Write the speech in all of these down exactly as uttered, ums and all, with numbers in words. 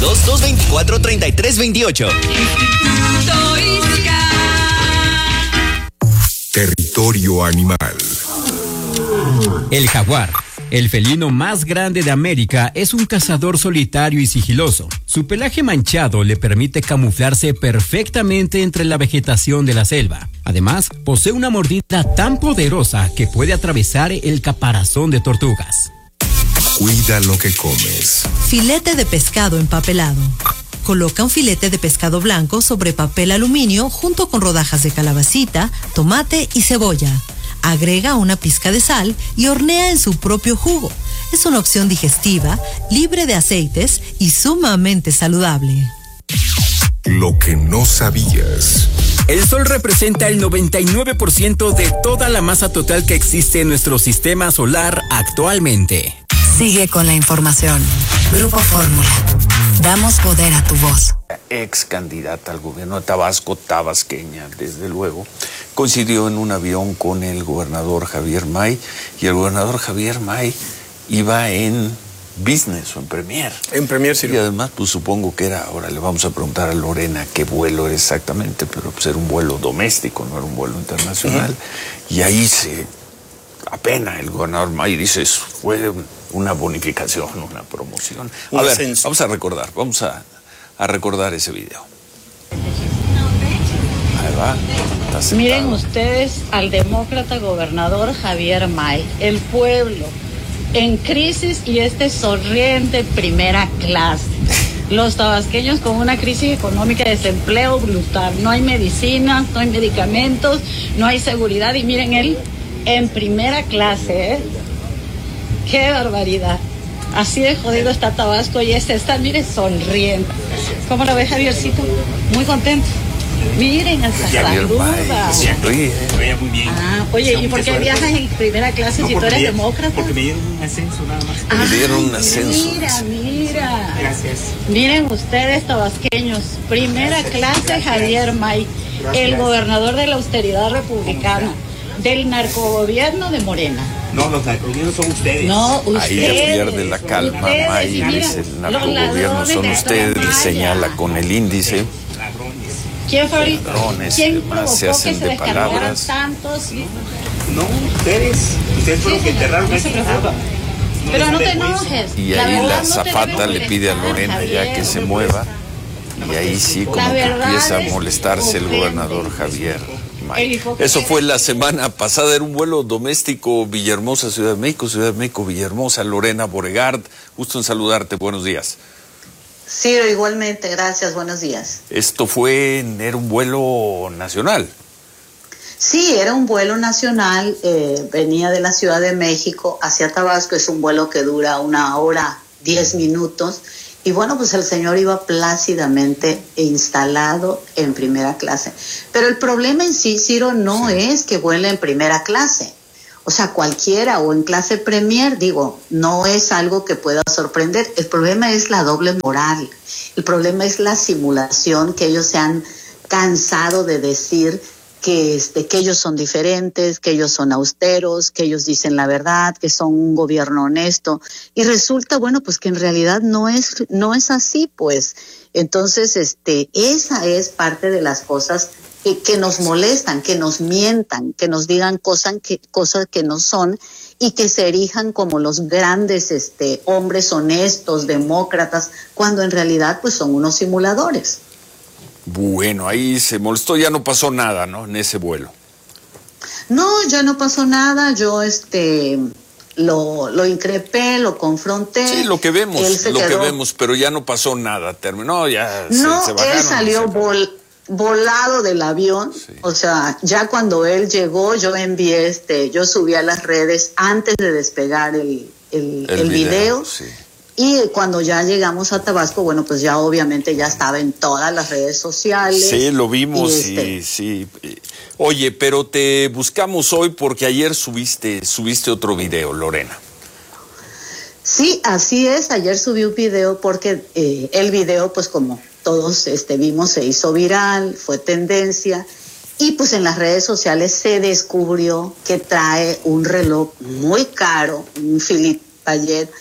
dos, dos dos cuatro, tres tres dos ocho. Territorio Animal. El jaguar, el felino más grande de América, es un cazador solitario y sigiloso. Su pelaje manchado le permite camuflarse perfectamente entre la vegetación de la selva. Además, posee una mordida tan poderosa que puede atravesar el caparazón de tortugas. Cuida lo que comes. Filete de pescado empapelado. Coloca un filete de pescado blanco sobre papel aluminio junto con rodajas de calabacita, tomate y cebolla. Agrega una pizca de sal y hornea en su propio jugo. Es una opción digestiva, libre de aceites y sumamente saludable. Lo que no sabías. El Sol representa el noventa y nueve por ciento de toda la masa total que existe en nuestro sistema solar actualmente. Sigue con la información. Grupo Fórmula. Damos poder a tu voz. Ex candidata al gobierno de Tabasco, tabasqueña, desde luego, coincidió en un avión con el gobernador Javier May, y el gobernador Javier May iba en business o en premier. En premier, sí. Y además, pues supongo que era, ahora le vamos a preguntar a Lorena qué vuelo era exactamente, pero pues era un vuelo doméstico, no era un vuelo internacional. Uh-huh. Y ahí se apena el gobernador May dice, eso fue una bonificación, una promoción. A ver, ascenso. Vamos a recordar, vamos a, a recordar ese video. Ahí va. Miren ustedes al demócrata gobernador Javier May, el pueblo en crisis y este sonriente primera clase. Los tabasqueños con una crisis económica de desempleo brutal. No hay medicinas, no hay medicamentos, no hay seguridad. Y miren él en primera clase, ¿eh? ¡Qué barbaridad! Así de jodido está Tabasco y este está, mire, sonriendo. ¿Cómo lo ve, Javiercito? Muy contento. Miren, hasta saluda. Sonríe. Muy bien. Ah, oye, ¿y por qué viajas en primera clase no, si tú eres dieron, demócrata? Porque me dieron un ascenso nada más. Ah, me dieron un ascenso. Mira, mira. Gracias. Miren ustedes, tabasqueños. Primera Gracias. clase, Gracias. Javier May, Gracias. el gobernador de la austeridad republicana, del narcogobierno de Morena. No, los narcogobiernos son ustedes. No, ustedes. Ahí le pierde la calma, ustedes, May, mira, dice el narcogobierno son ustedes, y señala con el índice. ¿Quién fue el, Ladrones, ¿quién además, provocó se hacen que se de descargaran palabras. tantos? No, ustedes. Ustedes fueron los que enterraron no se preocupa. No Pero no te vergüenza. enojes. Y la ahí verdad, la no te azafata debe le pide a Lorena molestar, ya que se mueva. Y ahí sí como La que verdad empieza a es molestarse el ofende. gobernador Javier May. El Eso fue la semana pasada, era un vuelo doméstico Villahermosa, Ciudad de México, Ciudad de México, Villahermosa. Lorena Beauregard, gusto en saludarte, buenos días. Sí, igualmente, gracias, buenos días. Esto fue, era un vuelo nacional. Sí, era un vuelo nacional, eh, venía de la Ciudad de México hacia Tabasco, es un vuelo que dura una hora, diez minutos, y bueno, pues el señor iba plácidamente instalado en primera clase. Pero el problema en sí, Ciro, no sí. es que vuele en primera clase. O sea, cualquiera o en clase premier, digo, no es algo que pueda sorprender. El problema es la doble moral. El problema es la simulación, que ellos se han cansado de decir que, este, que ellos son diferentes, que ellos son austeros, que ellos dicen la verdad, que son un gobierno honesto. Y resulta, bueno, pues que en realidad no es, no es así, pues. Entonces, este, esa es parte de las cosas Que, que nos molestan, que nos mientan, que nos digan cosas que, cosas que no son y que se erijan como los grandes este, hombres honestos, demócratas, cuando en realidad pues son unos simuladores. Bueno, ahí se molestó, ya no pasó nada, ¿no? En ese vuelo. No, ya no pasó nada, yo este lo, lo increpé, lo confronté. Sí, lo que vemos, lo quedó... que vemos, pero ya no pasó nada, terminó, ya no, se, se bajaron. Él salió vol volado del avión, sí. O sea, ya cuando él llegó, yo envié este, yo subí a las redes antes de despegar el, el, el, el video, video sí. Y cuando ya llegamos a Tabasco, bueno, pues ya obviamente ya estaba en todas las redes sociales. Sí, lo vimos y, este... y sí. Oye, pero te buscamos hoy porque ayer subiste, subiste otro video, Lorena. Sí, así es, ayer subí un video porque eh, el video, pues como todos este, vimos, se hizo viral, fue tendencia, y pues en las redes sociales se descubrió que trae un reloj muy caro, un Philippe Patek,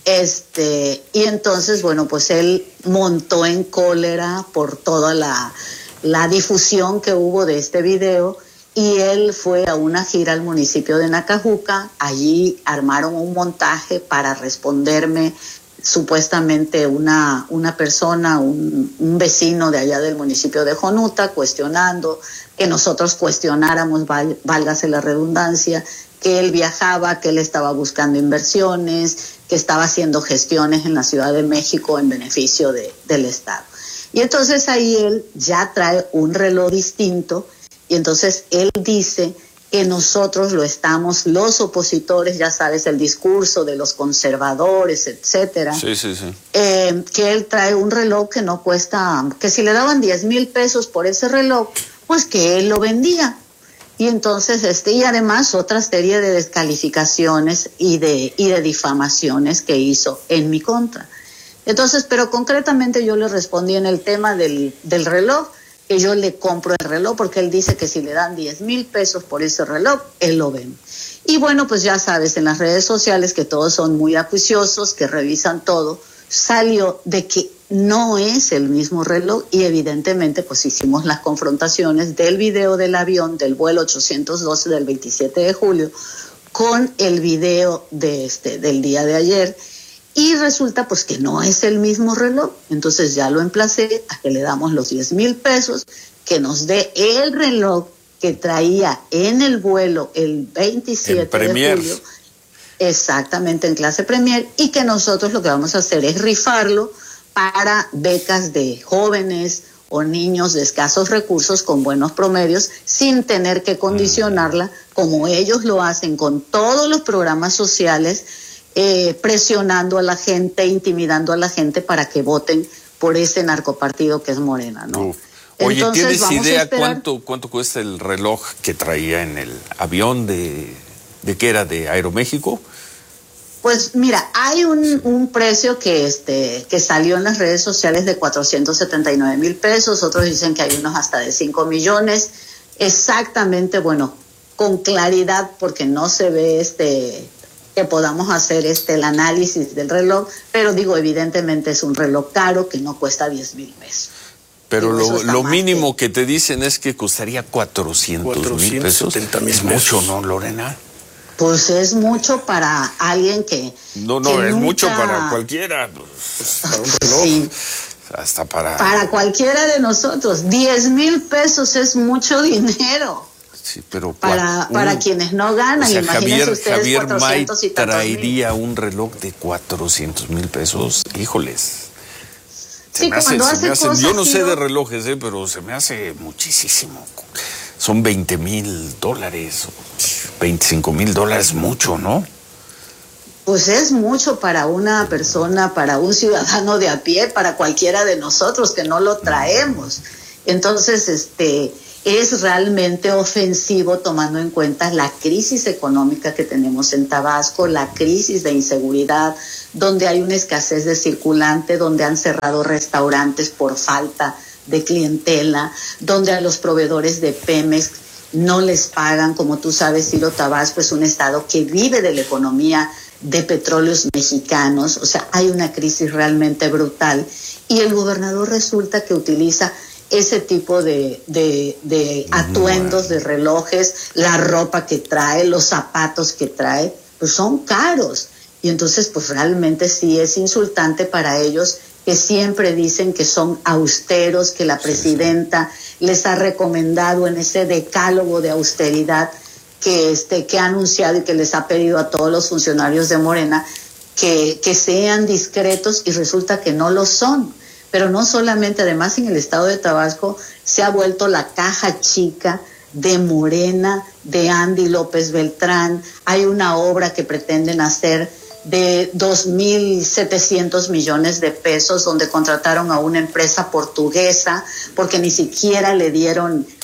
Este, y entonces, bueno, pues él montó en cólera por toda la, la difusión que hubo de este video, y él fue a una gira al municipio de Nacajuca. Allí armaron un montaje para responderme supuestamente una, una persona, un, un vecino de allá del municipio de Jonuta, cuestionando que nosotros cuestionáramos, val, válgase la redundancia, que él viajaba, que él estaba buscando inversiones, que estaba haciendo gestiones en la Ciudad de México en beneficio de, del Estado. Y entonces ahí él ya trae un reloj distinto, y entonces él dice que nosotros lo estamos, los opositores, ya sabes, el discurso de los conservadores, etcétera. Sí, sí, sí. Eh, que él trae un reloj que no cuesta, que si le daban diez mil pesos por ese reloj, pues que él lo vendía. Y entonces, este, y además otra serie de descalificaciones y de, y de difamaciones que hizo en mi contra. Entonces, pero concretamente yo le respondí en el tema del, del reloj, que yo le compro el reloj, porque él dice que si le dan diez mil pesos por ese reloj, él lo vende. Y bueno, pues ya sabes, en las redes sociales, que todos son muy acuiciosos, que revisan todo, salió de que no es el mismo reloj, y evidentemente pues hicimos las confrontaciones del video del avión del vuelo ochocientos doce del veintisiete de julio con el video de este, del día de ayer. Y resulta pues que no es el mismo reloj. Entonces ya lo emplacé a que le damos los diez mil pesos, que nos dé el reloj que traía en el vuelo el veintisiete de julio, exactamente en clase Premier, y que nosotros lo que vamos a hacer es rifarlo para becas de jóvenes o niños de escasos recursos con buenos promedios, sin tener que condicionarla como ellos lo hacen con todos los programas sociales, Eh, presionando a la gente, intimidando a la gente para que voten por ese narcopartido que es Morena, ¿no? Uf. Oye, Entonces, ¿tienes idea esperar... cuánto cuánto cuesta el reloj que traía en el avión de, de qué era, de Aeroméxico? Pues mira, hay un, un precio que este que salió en las redes sociales de cuatrocientos setenta y nueve mil pesos, otros dicen que hay unos hasta de cinco millones. Exactamente, bueno, con claridad, porque no se ve este... que podamos hacer este el análisis del reloj, pero digo, evidentemente es un reloj caro que no cuesta diez mil pesos. Pero digo, lo, lo mínimo que... que te dicen es que costaría cuatrocientos mil pesos. Es mucho, ¿no, Lorena? Pues es mucho para alguien que... No, no, que es nunca... mucho para cualquiera. Pues, para un reloj. Sí. Hasta para... Para cualquiera de nosotros. diez mil pesos es mucho dinero. Sí, pero para, un, para quienes no ganan, o sea, imagínense Javier, ustedes Javier May traería mil. un reloj de cuatrocientos mil pesos, híjoles. Se sí, me hace, hace, se me hace, yo no sé tío, de relojes, eh, pero se me hace muchísimo. Son veinte mil dólares, veinticinco mil dólares, mucho, ¿no? Pues es mucho para una persona, para un ciudadano de a pie, para cualquiera de nosotros que no lo traemos. Entonces, este... es realmente ofensivo, tomando en cuenta la crisis económica que tenemos en Tabasco, la crisis de inseguridad, donde hay una escasez de circulante, donde han cerrado restaurantes por falta de clientela, donde a los proveedores de Pemex no les pagan. Como tú sabes, Ciro, Tabasco es un estado que vive de la economía de petróleos mexicanos. O sea, hay una crisis realmente brutal, y el gobernador resulta que utiliza ese tipo de, de, de atuendos, de relojes, la ropa que trae, los zapatos que trae, pues son caros. Y entonces, pues realmente sí es insultante para ellos, que siempre dicen que son austeros, que la presidenta les ha recomendado en ese decálogo de austeridad que, este, que ha anunciado y que les ha pedido a todos los funcionarios de Morena que, que sean discretos, y resulta que no lo son. Pero no solamente, además en el estado de Tabasco se ha vuelto la caja chica de Morena, de Andy López Beltrán. Hay una obra que pretenden hacer de dos mil setecientos millones de pesos, donde contrataron a una empresa portuguesa porque ni siquiera le dieron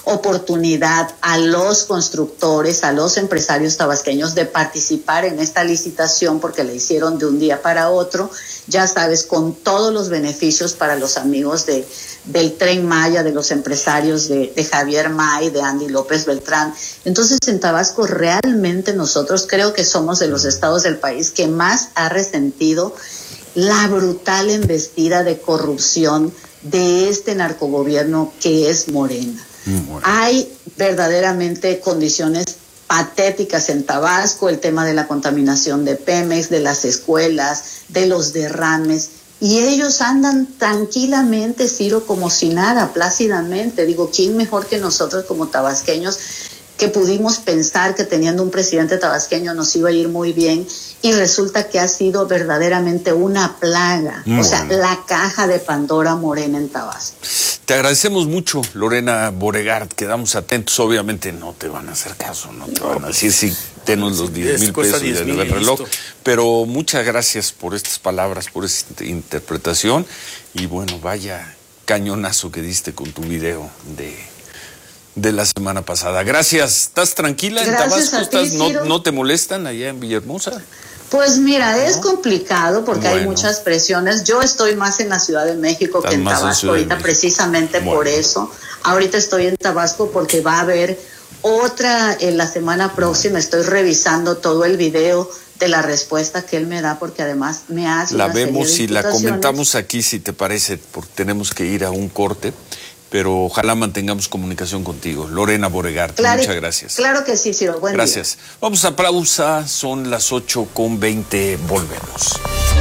oportunidad a los constructores, a los empresarios tabasqueños de participar en esta licitación porque la hicieron de un día para otro, ya sabes, con todos los beneficios para los amigos de, del Tren Maya, de los empresarios de, de Javier May, de Andy López Beltrán. Entonces, en Tabasco realmente nosotros creo que somos de los estados del país que más ha resentido la brutal embestida de corrupción de este narcogobierno que es Morena. Bueno. Hay verdaderamente condiciones patéticas en Tabasco, el tema de la contaminación de Pemex, de las escuelas, de los derrames, y ellos andan tranquilamente, Ciro, como si nada, plácidamente. Digo, ¿quién mejor que nosotros como tabasqueños que pudimos pensar que teniendo un presidente tabasqueño nos iba a ir muy bien, y resulta que ha sido verdaderamente una plaga, muy o sea, bueno. La caja de Pandora Morena en Tabasco. Te agradecemos mucho, Lorena Boregard, quedamos atentos, obviamente no te van a hacer caso, no te no, van a decir si sí, tenos los diez mil pesos del reloj, listo. Pero muchas gracias por estas palabras, por esta interpretación, y bueno, vaya cañonazo que diste con tu video de... de la semana pasada. Gracias. ¿Estás tranquila en Gracias Tabasco? Ti, ¿Estás, no, ¿No te molestan allá en Villahermosa? Pues mira, ¿no? Es complicado porque bueno. Hay muchas presiones. Yo estoy más en la Ciudad de México que en Tabasco ahorita, precisamente bueno. Por eso. Ahorita estoy en Tabasco porque va a haber otra en la semana próxima. Estoy revisando todo el video de la respuesta que él me da, porque además me hace la vemos y la comentamos aquí, si te parece, porque tenemos que ir a un corte. Pero ojalá mantengamos comunicación contigo. Lorena Boregard, claro, muchas gracias. Claro que sí, Ciro. Buen gracias. Día. Vamos a pausa, son las ocho con veinte, volvemos.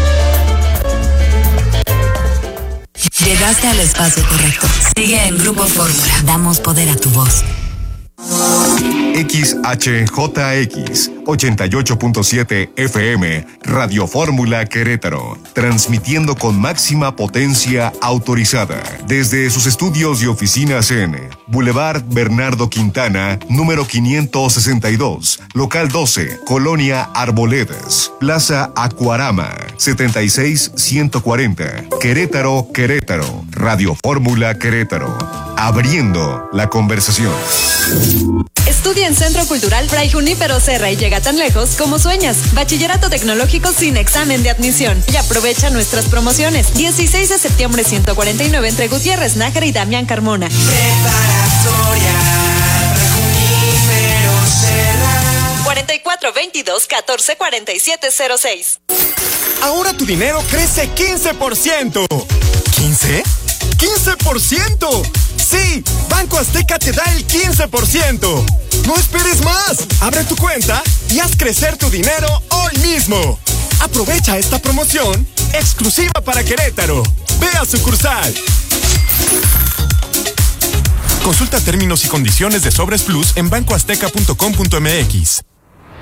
Llegaste al espacio correcto. Sigue en Grupo Fórmula. Damos poder a tu voz. X H J X ochenta y ocho punto siete F M, Radio Fórmula Querétaro, transmitiendo con máxima potencia autorizada desde sus estudios y oficinas en Boulevard Bernardo Quintana, número quinientos sesenta y dos, local doce, Colonia Arboledas, Plaza Acuarama, setenta y seis ciento cuarenta, Querétaro, Querétaro, Radio Fórmula Querétaro, abriendo la conversación. Estudia en Centro Cultural Fray Junípero Serra y llega tan lejos como sueñas. Bachillerato tecnológico sin examen de admisión. Y aprovecha nuestras promociones. dieciséis de septiembre ciento cuarenta y nueve entre Gutiérrez Nájera y Damián Carmona. Preparatoria Fray Junípero Serra. cuarenta y cuatro veintidós catorce cuarenta y siete cero seis. Ahora tu dinero crece quince por ciento. ¿quince? ¡quince por ciento! ¡Sí! Banco Azteca te da el quince por ciento. ¡No esperes más! Abre tu cuenta y haz crecer tu dinero hoy mismo. Aprovecha esta promoción exclusiva para Querétaro. Ve a sucursal. Consulta términos y condiciones de Sobres Plus en banco azteca punto com punto m x.